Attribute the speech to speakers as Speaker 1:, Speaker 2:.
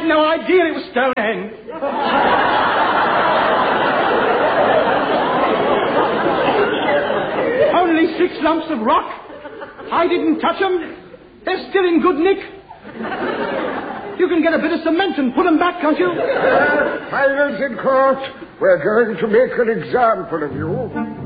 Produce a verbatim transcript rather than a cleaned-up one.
Speaker 1: had no idea it was Stonehenge. Only six lumps of rock. I didn't touch them. They're still in good nick. You can get a bit of cement and put them back, can't you?
Speaker 2: Uh, silence in court. We're going to make an example of you.